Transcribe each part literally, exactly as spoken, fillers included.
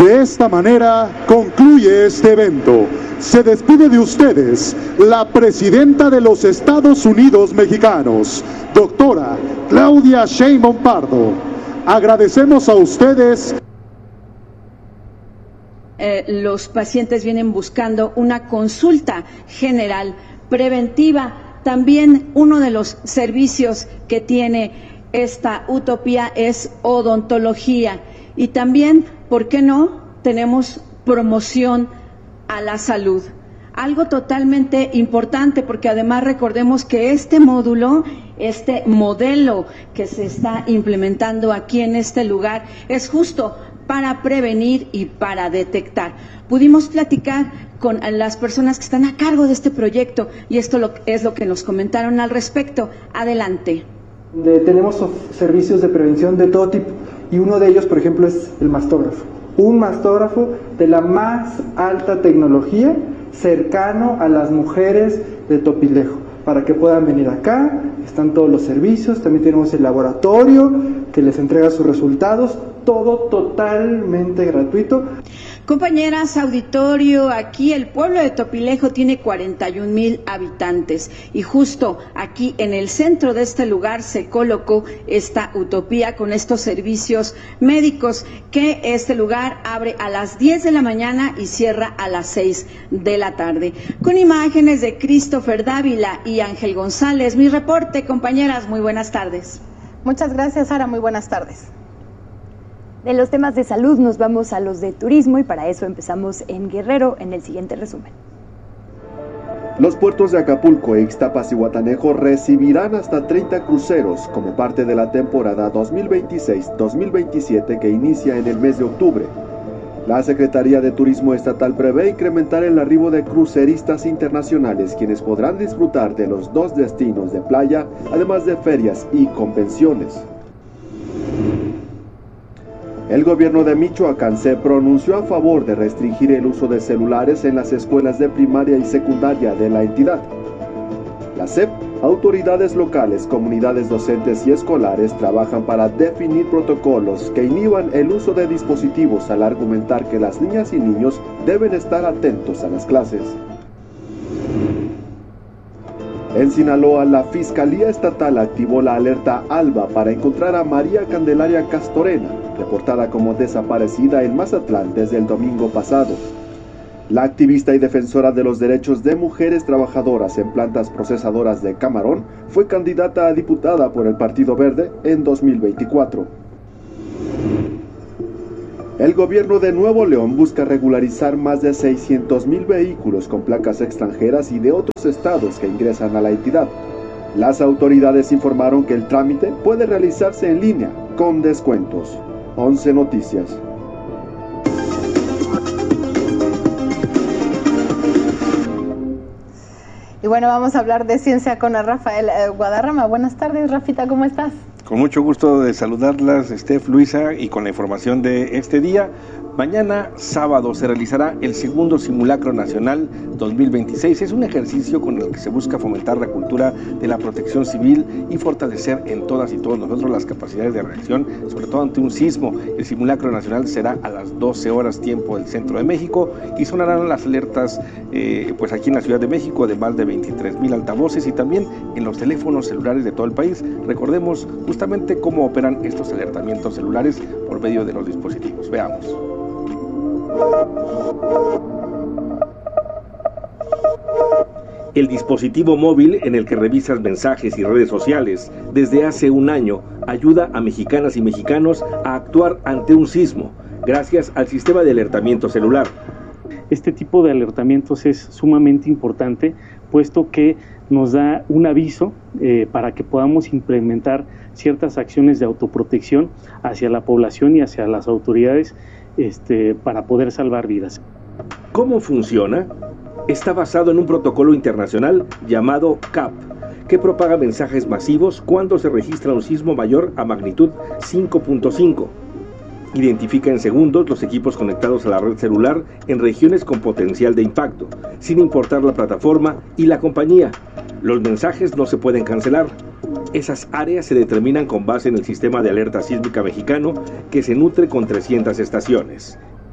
De esta manera concluye este evento. Se despide de ustedes la presidenta de los Estados Unidos mexicanos, doctora Claudia Sheinbaum Pardo. Agradecemos a ustedes. Eh, los pacientes vienen buscando una consulta general preventiva. También uno de los servicios que tiene esta utopía es odontología. Y también, ¿por qué no?, tenemos promoción a la salud. Algo totalmente importante, porque además recordemos que este módulo, este modelo que se está implementando aquí en este lugar, es justo para prevenir y para detectar. Pudimos platicar con las personas que están a cargo de este proyecto y esto lo, es lo que nos comentaron al respecto. Adelante. De, tenemos servicios de prevención de todo tipo y uno de ellos, por ejemplo, es el mastógrafo. Un mastógrafo de la más alta tecnología, cercano a las mujeres de Topilejo, para que puedan venir acá. Están todos los servicios, también tenemos el laboratorio que les entrega sus resultados, todo totalmente gratuito. Compañeras, auditorio, aquí el pueblo de Topilejo tiene cuarenta y un mil habitantes y justo aquí en el centro de este lugar se colocó esta utopía con estos servicios médicos, que este lugar abre a las diez de la mañana y cierra a las seis de la tarde. Con imágenes de Christopher Dávila y Ángel González, mi reporte, compañeras, muy buenas tardes. Muchas gracias, Sara, muy buenas tardes. De los temas de salud nos vamos a los de turismo y para eso empezamos en Guerrero en el siguiente resumen. Los puertos de Acapulco, Ixtapas y Guatanejo recibirán hasta treinta cruceros como parte de la temporada dos mil veintiséis dos mil veintisiete que inicia en el mes de octubre. La Secretaría de Turismo Estatal prevé incrementar el arribo de cruceristas internacionales, quienes podrán disfrutar de los dos destinos de playa, además de ferias y convenciones. El gobierno de Michoacán se pronunció a favor de restringir el uso de celulares en las escuelas de primaria y secundaria de la entidad. La S E P, autoridades locales, comunidades docentes y escolares trabajan para definir protocolos que inhiban el uso de dispositivos al argumentar que las niñas y niños deben estar atentos a las clases. En Sinaloa, la Fiscalía Estatal activó la alerta ALBA para encontrar a María Candelaria Castorena, reportada como desaparecida en Mazatlán desde el domingo pasado. La activista y defensora de los derechos de mujeres trabajadoras en plantas procesadoras de camarón fue candidata a diputada por el Partido Verde en dos mil veinticuatro. El gobierno de Nuevo León busca regularizar más de seiscientos mil vehículos con placas extranjeras y de otros estados que ingresan a la entidad. Las autoridades informaron que el trámite puede realizarse en línea, con descuentos. once Noticias. Y bueno, vamos a hablar de ciencia con Rafael Guadarrama. Buenas tardes, Rafita, ¿cómo estás? Con mucho gusto de saludarlas, Steph, Luisa, y con la información de este día. Mañana, sábado, se realizará el segundo Simulacro Nacional dos mil veintiséis. Es un ejercicio con el que se busca fomentar la cultura de la protección civil y fortalecer en todas y todos nosotros las capacidades de reacción, sobre todo ante un sismo. El Simulacro Nacional será a las doce horas tiempo del centro de México y sonarán las alertas eh, pues aquí en la Ciudad de México de más de veintitrés mil altavoces y también en los teléfonos celulares de todo el país. Recordemos justamente cómo operan estos alertamientos celulares por medio de los dispositivos. Veamos. El dispositivo móvil en el que revisas mensajes y redes sociales desde hace un año ayuda a mexicanas y mexicanos a actuar ante un sismo gracias al sistema de alertamiento celular. Este tipo de alertamientos es sumamente importante, puesto que nos da un aviso eh, para que podamos implementar ciertas acciones de autoprotección hacia la población y hacia las autoridades este, para poder salvar vidas. ¿Cómo funciona? Está basado en un protocolo internacional llamado C A P, que propaga mensajes masivos cuando se registra un sismo mayor a magnitud cinco punto cinco. Identifica en segundos los equipos conectados a la red celular en regiones con potencial de impacto, sin importar la plataforma y la compañía. Los mensajes no se pueden cancelar. Esas áreas se determinan con base en el sistema de alerta sísmica mexicano, que se nutre con trescientas estaciones.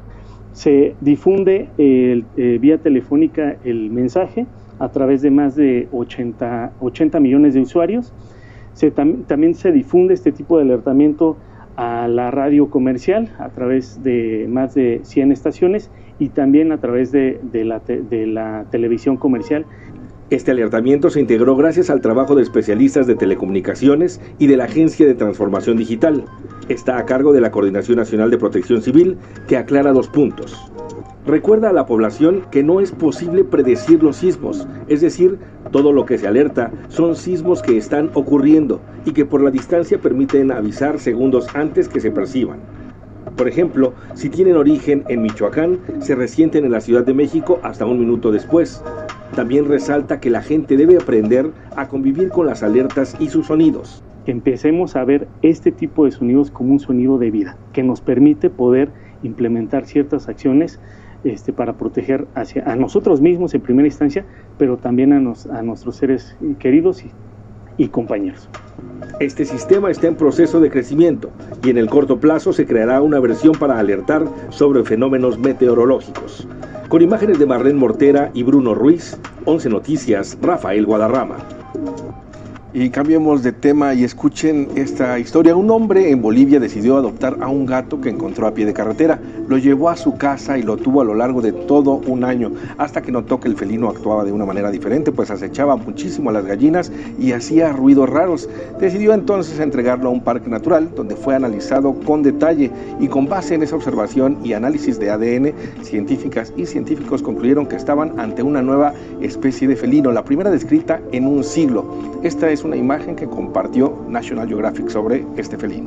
Se difunde el, eh, vía telefónica el mensaje a través de más de ochenta, ochenta millones de usuarios. Se, tam, también se difunde este tipo de alertamiento a la radio comercial a través de más de cien estaciones y también a través de, de, la, te, de la televisión comercial. Este alertamiento se integró gracias al trabajo de especialistas de telecomunicaciones y de la Agencia de Transformación Digital. Está a cargo de la Coordinación Nacional de Protección Civil, que aclara dos puntos. Recuerda a la población que no es posible predecir los sismos, es decir, todo lo que se alerta son sismos que están ocurriendo y que por la distancia permiten avisar segundos antes que se perciban. Por ejemplo, si tienen origen en Michoacán, se resienten en la Ciudad de México hasta un minuto después. También resalta que la gente debe aprender a convivir con las alertas y sus sonidos. Que empecemos a ver este tipo de sonidos como un sonido de vida, que nos permite poder implementar ciertas acciones este, para proteger hacia, a nosotros mismos en primera instancia, pero también a, nos, a nuestros seres queridos y, y compañeros. Este sistema está en proceso de crecimiento y en el corto plazo se creará una versión para alertar sobre fenómenos meteorológicos. Con imágenes de Marlene Mortera y Bruno Ruiz, once Noticias, Rafael Guadarrama. Y cambiemos de tema y escuchen esta historia. Un hombre en Bolivia decidió adoptar a un gato que encontró a pie de carretera. Lo llevó a su casa y lo tuvo a lo largo de todo un año, hasta que notó que el felino actuaba de una manera diferente, pues acechaba muchísimo a las gallinas y hacía ruidos raros. Decidió entonces entregarlo a un parque natural, donde fue analizado con detalle, y con base en esa observación y análisis de A D N, científicas y científicos concluyeron que estaban ante una nueva especie de felino, la primera descrita en un siglo. Esta es una imagen que compartió National Geographic sobre este felino.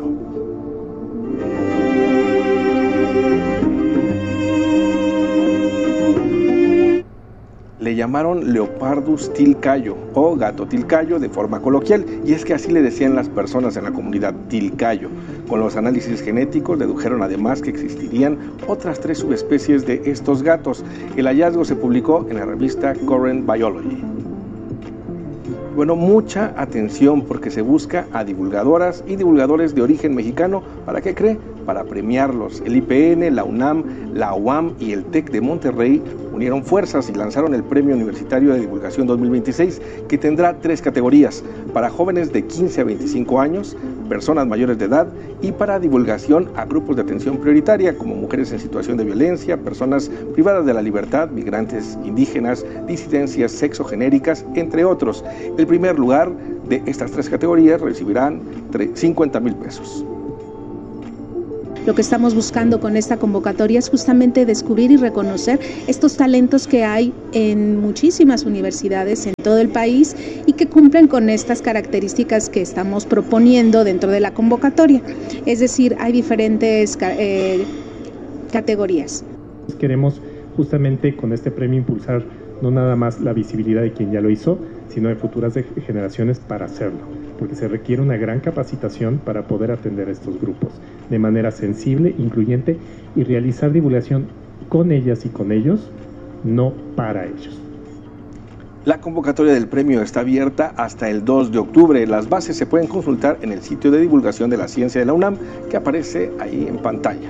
Le llamaron Leopardus tilcayo o gato tilcayo de forma coloquial, y es que así le decían las personas en la comunidad, tilcayo. Con los análisis genéticos dedujeron además que existirían otras tres subespecies de estos gatos. El hallazgo se publicó en la revista Current Biology. Bueno, mucha atención porque se busca a divulgadoras y divulgadores de origen mexicano. ¿Para qué cree? Para premiarlos. El I P N, la UNAM, la U A M y el TEC de Monterrey unieron fuerzas y lanzaron el Premio Universitario de Divulgación dos mil veintiséis, que tendrá tres categorías: para jóvenes de quince a veinticinco años, personas mayores de edad, y para divulgación a grupos de atención prioritaria como mujeres en situación de violencia, personas privadas de la libertad, migrantes indígenas, disidencias sexogenéricas, entre otros. El primer lugar de estas tres categorías recibirán cincuenta mil pesos. Lo que estamos buscando con esta convocatoria es justamente descubrir y reconocer estos talentos que hay en muchísimas universidades en todo el país y que cumplen con estas características que estamos proponiendo dentro de la convocatoria. Es decir, hay diferentes eh, categorías. Queremos justamente con este premio impulsar no nada más la visibilidad de quien ya lo hizo, sino de futuras generaciones para hacerlo, porque se requiere una gran capacitación para poder atender a estos grupos de manera sensible, incluyente, y realizar divulgación con ellas y con ellos, no para ellos. La convocatoria del premio está abierta hasta el dos de octubre. Las bases se pueden consultar en el sitio de divulgación de la ciencia de la UNAM, que aparece ahí en pantalla.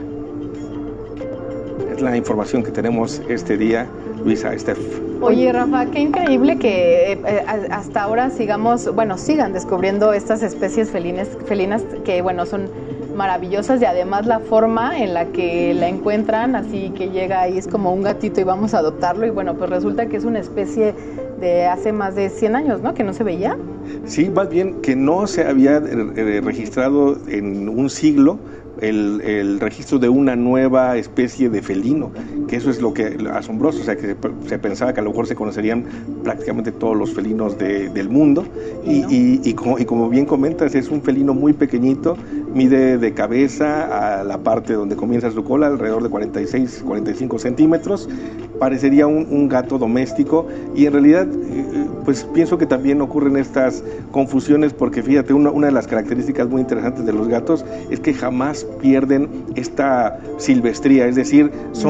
Es la información que tenemos este día. Luisa, Steph. Oye, Rafa, qué increíble que eh, hasta ahora sigamos, bueno, sigan descubriendo estas especies felinas, felinas que, bueno, son maravillosas, y además la forma en la que la encuentran, así que llega ahí, es como un gatito y vamos a adoptarlo, y bueno, pues resulta que es una especie de hace más de cien años, ¿no? Que no se veía. Sí, más bien que no se había eh, registrado en un siglo el, el registro de una nueva especie de felino, que eso es lo que asombroso, o sea, que se, se pensaba que a lo mejor se conocerían prácticamente todos los felinos de, del mundo, y, ¿no? y, y, como, y como bien comentas, es un felino muy pequeñito, mide de cabeza a la parte donde comienza su cola alrededor de cuarenta y seis, cuarenta y cinco centímetros, parecería un, un gato doméstico, y en realidad pues pienso que también ocurren estas confusiones, porque fíjate, una, una de las características muy interesantes de los gatos es que jamás pierden esta silvestría, es decir, son, a,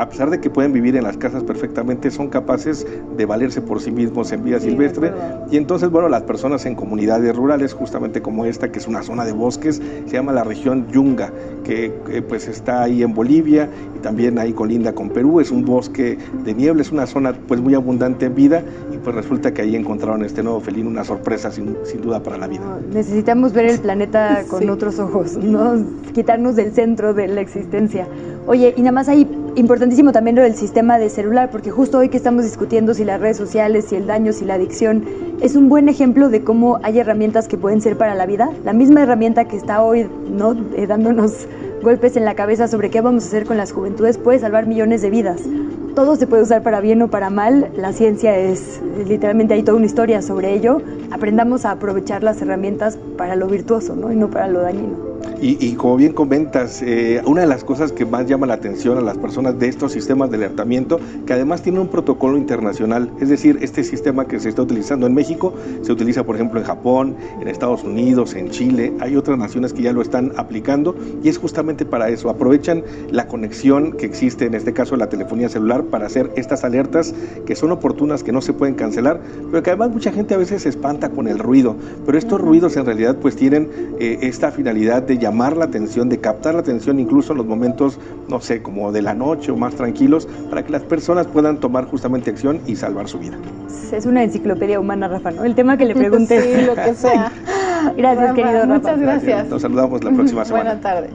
a pesar de que pueden vivir en las casas perfectamente, son capaces de valerse por sí mismos en vida sí, silvestre. Y entonces, bueno, las personas en comunidades rurales, justamente como esta, que es una zona de bosques, se llama la región Yunga, que eh, pues está ahí en Bolivia y también ahí colinda con Perú. Es un bosque de niebla, es una zona pues muy abundante en vida, y pues resulta que ahí encontraron este nuevo felino, una sorpresa sin, sin duda para la vida. Necesitamos ver el planeta con sí. otros ojos, ¿no? Quitarnos del centro de la existencia. Oye, y nada más ahí, importantísimo también lo del sistema de celular, porque justo hoy que estamos discutiendo si las redes sociales, si el daño, si la adicción, es un buen ejemplo de cómo hay herramientas que pueden ser para la vida. La misma herramienta que está hoy, ¿no?, eh, dándonos golpes en la cabeza sobre qué vamos a hacer con las juventudes, puede salvar millones de vidas. Todo se puede usar para bien o para mal. La ciencia es, literalmente hay toda una historia sobre ello. Aprendamos a aprovechar las herramientas para lo virtuoso, ¿no?, y no para lo dañino. Y, y como bien comentas, eh, una de las cosas que más llama la atención a las personas de estos sistemas de alertamiento, que además tienen un protocolo internacional, es decir, este sistema que se está utilizando en México, se utiliza por ejemplo en Japón, en Estados Unidos, en Chile, hay otras naciones que ya lo están aplicando, y es justamente para eso, aprovechan la conexión que existe, en este caso la telefonía celular, para hacer estas alertas que son oportunas, que no se pueden cancelar, pero que además mucha gente a veces se espanta con el ruido, pero estos ruidos en realidad pues tienen eh, esta finalidad de llamar la atención, de captar la atención incluso en los momentos, no sé, como de la noche o más tranquilos, para que las personas puedan tomar justamente acción y salvar su vida. Es una enciclopedia humana, Rafa, ¿no? El tema que le preguntes. Sí, lo que sea. Gracias, Rafa, querido Rafa. Muchas gracias. Nos saludamos la próxima semana. Buenas tardes.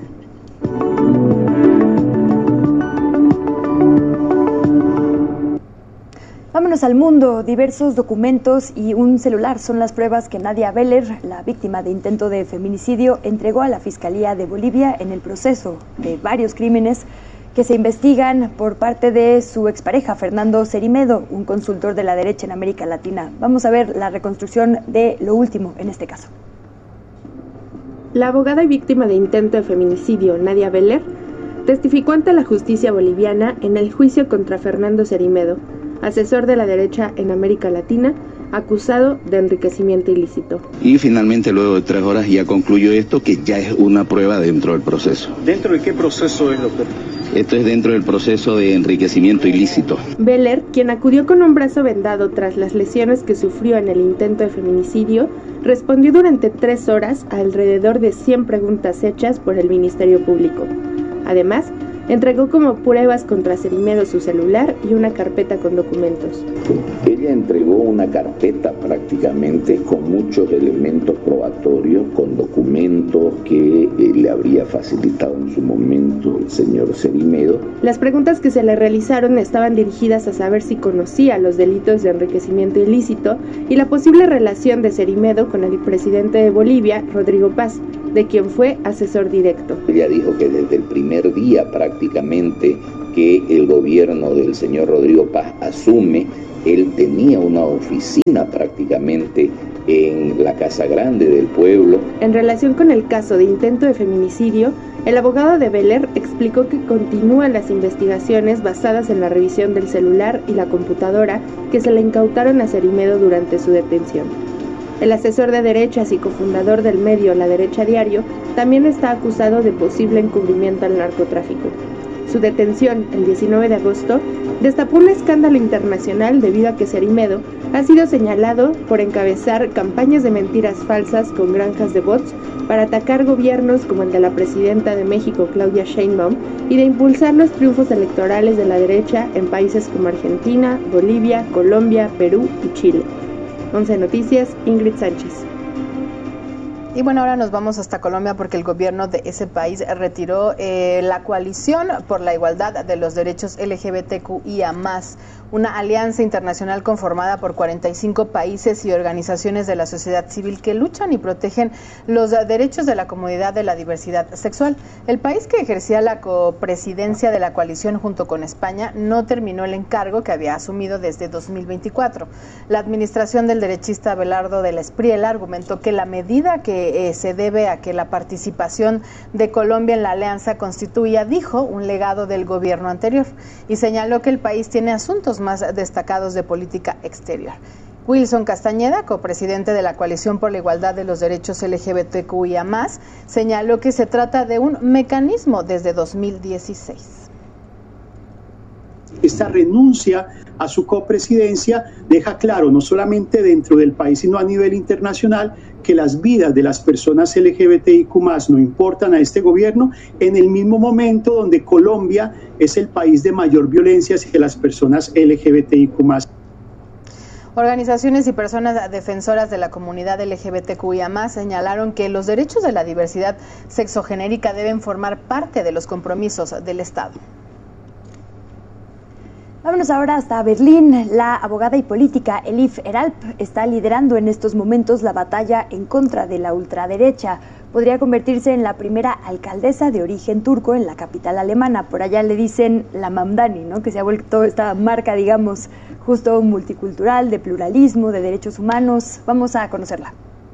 Vámonos al mundo. Diversos documentos y un celular son las pruebas que Nadia Beller, la víctima de intento de feminicidio, entregó a la Fiscalía de Bolivia en el proceso de varios crímenes que se investigan por parte de su expareja, Fernando Cerimedo, un consultor de la derecha en América Latina. Vamos a ver la reconstrucción de lo último en este caso. La abogada y víctima de intento de feminicidio, Nadia Beller, testificó ante la justicia boliviana en el juicio contra Fernando Cerimedo, asesor de la derecha en América Latina, acusado de enriquecimiento ilícito. Y finalmente, luego de tres horas, ya concluyó esto, que ya es una prueba dentro del proceso. ¿Dentro de qué proceso es, doctor? Esto es dentro del proceso de enriquecimiento ilícito. Beller, quien acudió con un brazo vendado tras las lesiones que sufrió en el intento de feminicidio, respondió durante tres horas a alrededor de cien preguntas hechas por el Ministerio Público. Además, entregó como pruebas contra Cerimedo su celular y una carpeta con documentos. Ella entregó una carpeta prácticamente con muchos elementos probatorios, con documentos que eh, le habría facilitado en su momento el señor Cerimedo. Las preguntas que se le realizaron estaban dirigidas a saber si conocía los delitos de enriquecimiento ilícito y la posible relación de Cerimedo con el presidente de Bolivia, Rodrigo Paz, de quien fue asesor directo. Ella dijo que desde el primer día prácticamente que el gobierno del señor Rodrigo Paz asume, él tenía una oficina prácticamente en la Casa Grande del Pueblo. En relación con el caso de intento de feminicidio, el abogado de Beller explicó que continúan las investigaciones basadas en la revisión del celular y la computadora que se le incautaron a Cerimedo durante su detención. El asesor de derechas y cofundador del medio La Derecha Diario también está acusado de posible encubrimiento al narcotráfico. Su detención, el diecinueve de agosto, destapó un escándalo internacional debido a que Cerimedo ha sido señalado por encabezar campañas de mentiras falsas con granjas de bots para atacar gobiernos como el de la presidenta de México, Claudia Sheinbaum, y de impulsar los triunfos electorales de la derecha en países como Argentina, Bolivia, Colombia, Perú y Chile. once Noticias, Ingrid Sánchez. Y bueno, ahora nos vamos hasta Colombia porque el gobierno de ese país retiró eh, la coalición por la igualdad de los derechos L G B T Q I A más, una alianza internacional conformada por cuarenta y cinco países y organizaciones de la sociedad civil que luchan y protegen los derechos de la comunidad de la diversidad sexual. El país que ejercía la copresidencia de la coalición junto con España no terminó el encargo que había asumido desde dos mil veinticuatro. La administración del derechista Abelardo de la Espriella argumentó que la medida que Eh, se debe a que la participación de Colombia en la alianza constituía, dijo, un legado del gobierno anterior, y señaló que el país tiene asuntos más destacados de política exterior. Wilson Castañeda, copresidente de la Coalición por la Igualdad de los Derechos L G B T Q I A más, señaló que se trata de un mecanismo desde dos mil dieciséis. Esta renuncia a su copresidencia deja claro, no solamente dentro del país, sino a nivel internacional, que las vidas de las personas L G B T I Q más, no importan a este gobierno, en el mismo momento donde Colombia es el país de mayor violencia hacia las personas L G B T I Q más. Organizaciones y personas defensoras de la comunidad L G B T Q I A más, señalaron que los derechos de la diversidad sexogenérica deben formar parte de los compromisos del Estado. Vámonos ahora hasta Berlín. La abogada y política Elif Eralp está liderando en estos momentos la batalla en contra de la ultraderecha. Podría convertirse en la primera alcaldesa de origen turco en la capital alemana. Por allá le dicen la Mamdani, ¿no? Que se ha vuelto esta marca, digamos, justo multicultural, de pluralismo, de derechos humanos. Vamos a conocerla.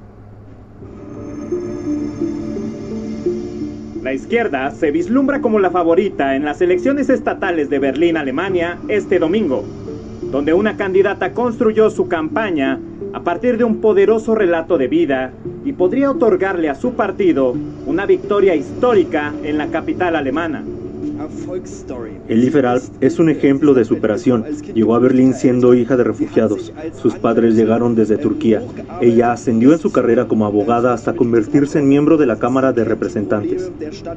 La izquierda se vislumbra como la favorita en las elecciones estatales de Berlín, Alemania, este domingo, donde una candidata construyó su campaña a partir de un poderoso relato de vida y podría otorgarle a su partido una victoria histórica en la capital alemana. Elif Eralp es un ejemplo de superación. Llegó a Berlín siendo hija de refugiados. Sus padres llegaron desde Turquía. Ella ascendió en su carrera como abogada hasta convertirse en miembro de la Cámara de Representantes.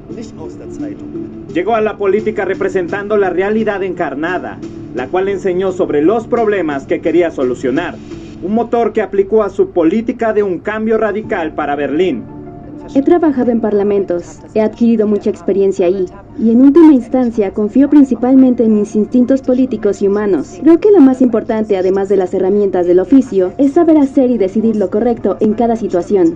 Llegó a la política representando la realidad encarnada, la cual enseñó sobre los problemas que quería solucionar. Un motor que aplicó a su política de un cambio radical para Berlín. He trabajado en parlamentos, he adquirido mucha experiencia ahí, y en última instancia confío principalmente en mis instintos políticos y humanos. Creo que lo más importante, además de las herramientas del oficio, es saber hacer y decidir lo correcto en cada situación.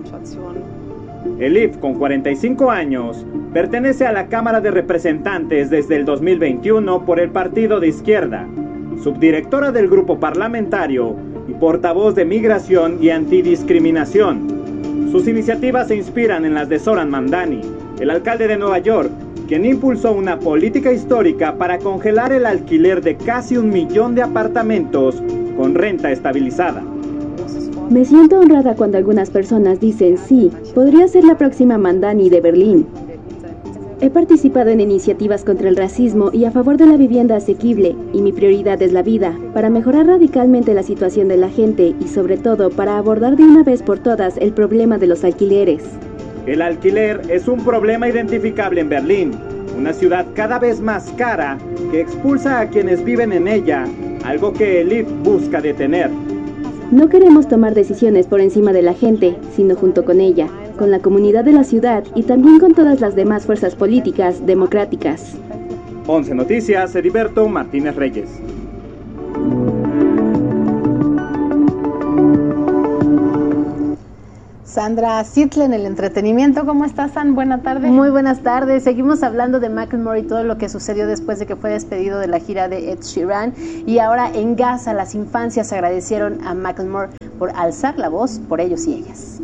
Elif, con cuarenta y cinco años, pertenece a la Cámara de Representantes desde el dos mil veintiuno por el Partido de Izquierda, subdirectora del grupo parlamentario y portavoz de Migración y Antidiscriminación. Sus iniciativas se inspiran en las de Zoran Mamdani, el alcalde de Nueva York, quien impulsó una política histórica para congelar el alquiler de casi un millón de apartamentos con renta estabilizada. Me siento honrada cuando algunas personas dicen, sí, podría ser la próxima Mamdani de Berlín. He participado en iniciativas contra el racismo y a favor de la vivienda asequible, y mi prioridad es la vida, para mejorar radicalmente la situación de la gente y sobre todo para abordar de una vez por todas el problema de los alquileres. El alquiler es un problema identificable en Berlín, una ciudad cada vez más cara que expulsa a quienes viven en ella, algo que Elif busca detener. No queremos tomar decisiones por encima de la gente, sino junto con ella, con la comunidad de la ciudad y también con todas las demás fuerzas políticas democráticas. once Noticias, Heriberto Martínez Reyes. Sandra Sitle en el entretenimiento. ¿Cómo estás, San? Buena tarde. Muy buenas tardes. Seguimos hablando de Macklemore y todo lo que sucedió después de que fue despedido de la gira de Ed Sheeran. Y ahora en Gaza las infancias agradecieron a Macklemore por alzar la voz por ellos y ellas.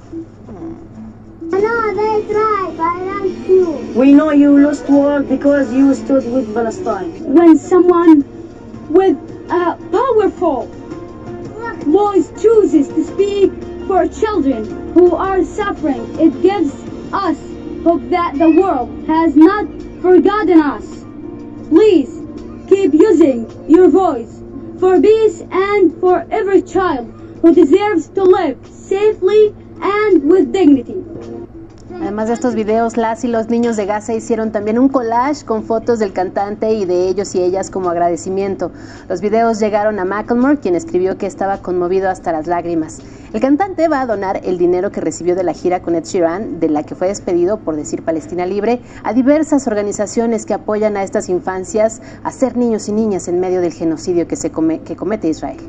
No, they tried, but I like you. We know you lost war because you stood with Palestine. When someone with a powerful voice chooses to speak for children who are suffering, it gives us hope that the world has not forgotten us. Please keep using your voice for peace and for every child who deserves to live safely and with dignity. Además de estos videos, las y los niños de Gaza hicieron también un collage con fotos del cantante y de ellos y ellas como agradecimiento. Los videos llegaron a Macklemore, quien escribió que estaba conmovido hasta las lágrimas. El cantante va a donar el dinero que recibió de la gira con Ed Sheeran, de la que fue despedido por decir Palestina Libre, a diversas organizaciones que apoyan a estas infancias a ser niños y niñas en medio del genocidio que, se come, que comete Israel.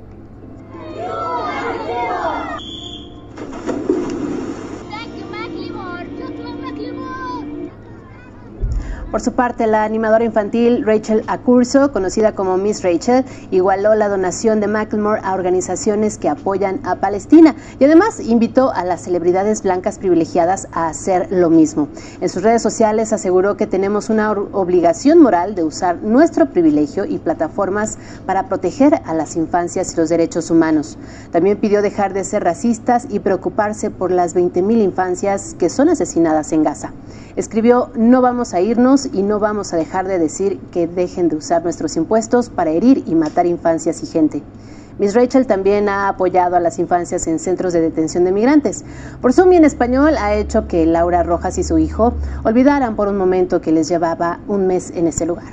Por su parte, la animadora infantil Rachel Accurso, conocida como Miss Rachel, igualó la donación de Macklemore a organizaciones que apoyan a Palestina y además invitó a las celebridades blancas privilegiadas a hacer lo mismo. En sus redes sociales aseguró que tenemos una obligación moral de usar nuestro privilegio y plataformas para proteger a las infancias y los derechos humanos. También pidió dejar de ser racistas y preocuparse por las veinte mil infancias que son asesinadas en Gaza. Escribió: no vamos a irnos decimos y no vamos a dejar de decir que dejen de usar nuestros impuestos para herir y matar infancias y gente. Miss Rachel también ha apoyado a las infancias en centros de detención de migrantes. Por Zoom y en español ha hecho que Laura Rojas y su hijo olvidaran por un momento que les llevaba un mes en ese lugar.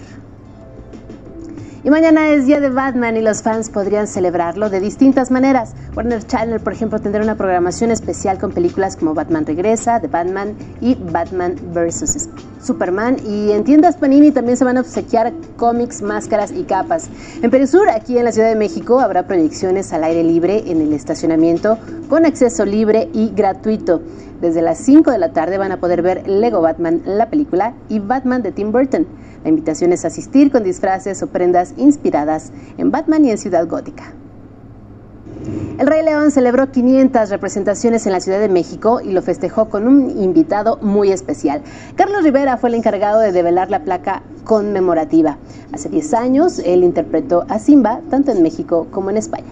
Y mañana es día de Batman y los fans podrían celebrarlo de distintas maneras. Warner Channel, por ejemplo, tendrá una programación especial con películas como Batman Regresa, The Batman y Batman versus Superman. Y en tiendas Panini también se van a obsequiar cómics, máscaras y capas. En Perisur, aquí en la Ciudad de México, habrá proyecciones al aire libre en el estacionamiento con acceso libre y gratuito. Desde las cinco de la tarde van a poder ver Lego Batman, la película, y Batman de Tim Burton. La invitación es asistir con disfraces o prendas inspiradas en Batman y en Ciudad Gótica. El Rey León celebró quinientas representaciones en la Ciudad de México y lo festejó con un invitado muy especial. Carlos Rivera fue el encargado de develar la placa conmemorativa. Hace diez años, él interpretó a Simba tanto en México como en España.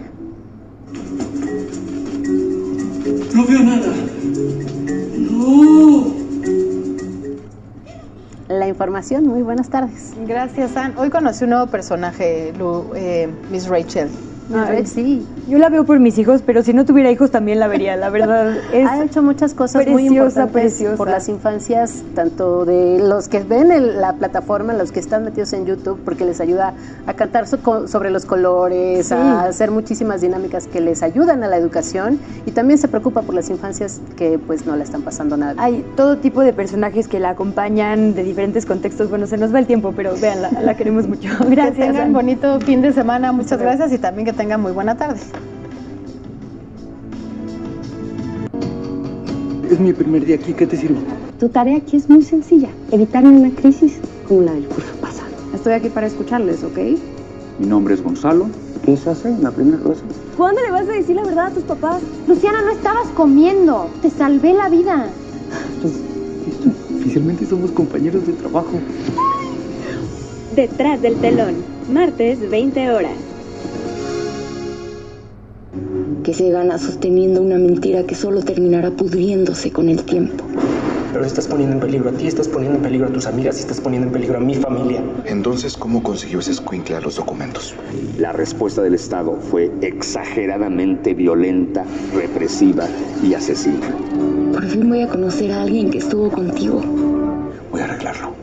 No veo nada. No. La información, muy buenas tardes. Gracias, Ann. Hoy conocí un nuevo personaje, Lu, eh, Miss Rachel. Ay, sí. Yo la veo por mis hijos, pero si no tuviera hijos también la vería, la verdad. Es ha hecho muchas cosas preciosa, muy importantes preciosa. por las infancias, tanto de los que ven el, la plataforma, los que están metidos en YouTube, porque les ayuda a cantar so, sobre los colores, sí. a hacer muchísimas dinámicas que les ayudan a la educación, y también se preocupa por las infancias que pues no le están pasando nada. Hay todo tipo de personajes que la acompañan de diferentes contextos. Bueno, se nos va el tiempo, pero véanla, la queremos mucho. Gracias. Que tengan bonito fin de semana, muchas gracias, y también que tengan muy buena tarde. Es mi primer día aquí, ¿qué te sirvo? Tu tarea aquí es muy sencilla, evitar una crisis como la del curso pasado. Estoy aquí para escucharles, ¿ok? Mi nombre es Gonzalo. ¿Qué se hace en la primera clase? ¿Cuándo le vas a decir la verdad a tus papás? Luciana, no estabas comiendo, te salvé la vida. Oficialmente somos compañeros de trabajo. Detrás del telón, martes, veinte horas. Que se gana sosteniendo una mentira que solo terminará pudriéndose con el tiempo. Pero estás poniendo en peligro a ti, estás poniendo en peligro a tus amigas y estás poniendo en peligro a mi familia. Entonces, ¿cómo consiguió ese escuincle los documentos? La respuesta del Estado fue exageradamente violenta, represiva y asesina. Por fin voy a conocer a alguien que estuvo contigo. Voy a arreglarlo.